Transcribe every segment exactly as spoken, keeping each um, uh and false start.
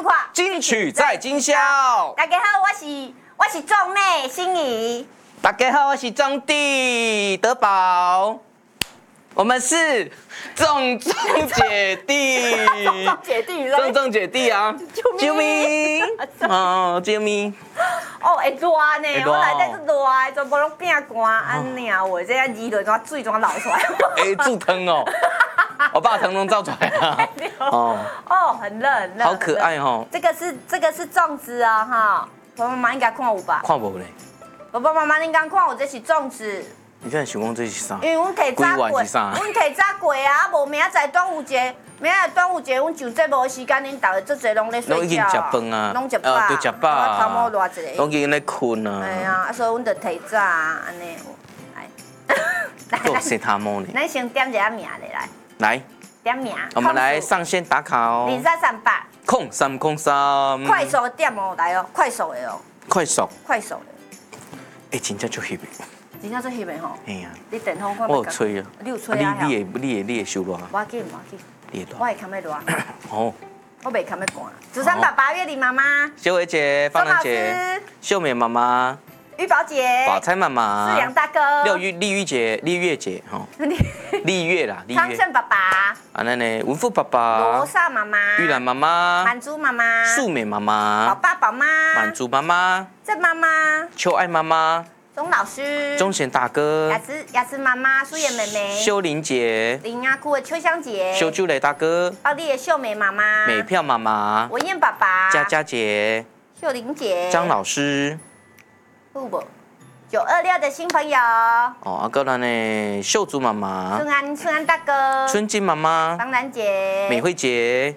收看， 金曲在今宵。 大家好，我是我是壮妹心怡。 大家好，我是张弟德宝。我们是壮壮姐弟， 壮壮姐弟， 壮壮姐弟啊！救命！哦，救命！ 哦，会热呢，我内底是热的，全部拢变寒，安尼啊，我这样热落，怎水怎流出来？ 哎，助汤哦，我把汤拢照出来了。 哦哦，很热很热， 好可爱哦。 这个是这个是粽子啊，哈，爸爸妈妈应该看有吧？ 看无咧。 爸爸妈妈应该看有，这是粽子。 你现在想讲这是啥？ 因为阮提早过，阮提早过啊，无明仔载端午节，明仔载端午节，阮上节目的时间，恁大家做侪拢咧睡觉。 拢已经食饭啊， 拢食饱， 啊，都食饱啊， 头毛热一个， 拢已经咧困啊。 系啊，所以阮就提早啊，安尼。来， 做洗头毛呢？ 咱先点一下名咧，来。 来， 点名。 我们来上线打卡哦。 零三三八。 空三空三。 快手点哦，来哦，快手的哦。 快手。 快手的。 哎，真正就翕的。 真正做翕的吼。 哎呀。 你电筒看。 我有吹啊。 你有吹啊？ 你你会你会你会收热？ 我紧我紧。 你会我会扛要热。 哦。 我袂扛要寒。竹山爸爸、月玲妈妈、 秀薇姐、方兰姐、秀美妈妈、 玉宝姐、 宝钗妈妈、 世良大哥、 廖玉丽玉姐、丽月姐哈，丽月啦，丽月。 康胜爸爸。 啊，那呢，文富爸爸。 罗莎妈妈。 玉兰妈妈。 满珠妈妈。 素美妈妈。 宝爸宝妈。 满珠妈妈。 郑妈妈。 秋爱妈妈。 钟老师。 钟贤大哥。 雅慈雅慈妈妈，舒妍妹妹。 秀玲姐。 林阿姑的秋香姐。 秀珠蕾大哥。 奥利的秀美妈妈。 美票妈妈。 文燕爸爸。 佳佳姐。 秀玲姐。 张老师。 有无？九二六的新朋友。 哦，啊，个咱呢，秀珠妈妈。 春安春安大哥。 春金妈妈。 方兰姐。 美惠姐。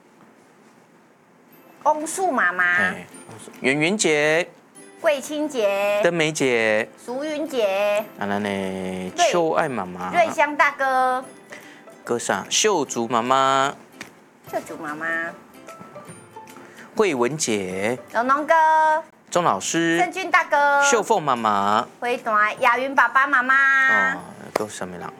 翁树妈妈。 圆圆姐。 桂清姐。 登梅姐。 淑云姐。 啊，咱呢，秋爱妈妈。 瑞香大哥。 歌上秀竹妈妈。 秀竹妈妈。 慧文姐。 龙龙哥。 钟老师。 郑俊大哥。 秀凤妈妈。 回段雅云爸爸妈妈。 哦，都什么人？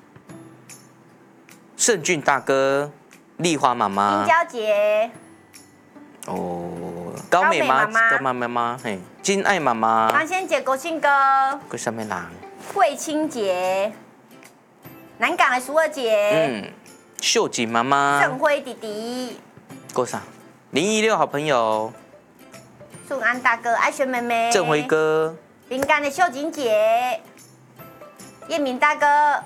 盛俊大哥。丽花妈妈。 林娇姐。 哦，高美妈妈。高妈妈嘿。金爱妈妈。 唐仙姐、国庆哥。 个什么人？ 桂清姐。南港的淑儿姐。 嗯。秀锦妈妈。 郑辉弟弟。 个啥？零一六好朋友。 顺安大哥、爱璇妹妹、 郑辉哥、 林干的秀锦姐、叶明大哥、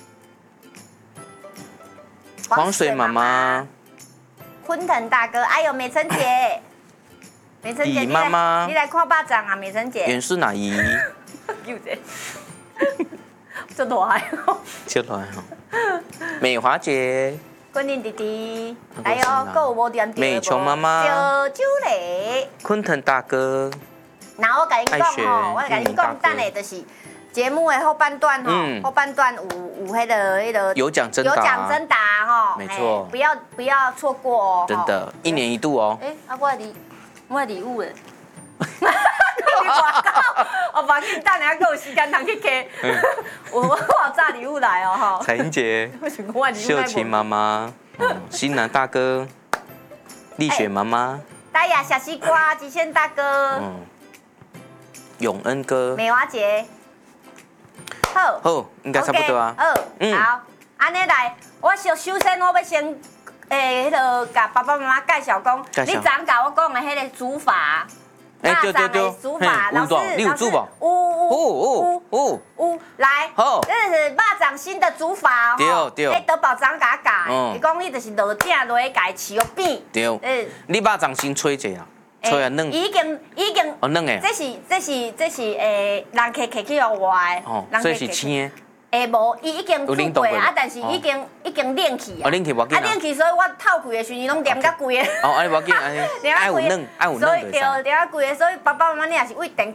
黄水妈妈、 昆腾大哥，还有美辰姐、美辰姐， 李妈妈， 你来看巴掌啊，美辰姐。 袁淑阿姨， 又这，这大海哦， 这大海哦。美华姐。 昆凌弟弟，还有还有无点点美琼妈妈， 小酒蕾， 昆腾大哥。 然后我跟你讲吼，我跟你讲，等下就是节目的后半段吼，后半段有有迄个迄个有奖征答， 有奖征答吼， 没错， 不要不要错过哦， 真的，一年一度哦。 哎，啊，我礼我礼物嘞。广告，我把你等下够有时间通去开。我我有炸礼物来哦哈。 彩英姐，秀琴妈妈，新南大哥，丽雪妈妈， 大雅小西瓜，极限大哥， 嗯，永恩哥， 美华姐，好， 好，应该差不多啊。 好，好，安尼来，我首首先我要先，诶，迄个甲爸爸妈妈介绍讲，你昨甲我讲的迄个煮法。 哎，对对对， 煮法，老师， 你有煮无？ 有有有有，来， 好， 这是肉粽新的煮法哦。对对。 哎，德宝长甲教，伊讲你就是落正落去家饲个扁。 对。嗯。你肉粽先吹者啊，吹啊嫩。 已经已经。 哦嫩诶。 这是这是这是诶，人客客去互我诶。 哦。所以是青诶。 诶，无，伊已经煮过啊，但是已经已经冷去啊。 哦，冷去无紧啊。 啊，冷去，所以我透开的时阵拢黏甲贵的。 哦，安尼无紧，安尼。爱有嫩，爱有嫩。 所以对，黏甲贵的，所以爸爸妈妈你也是为电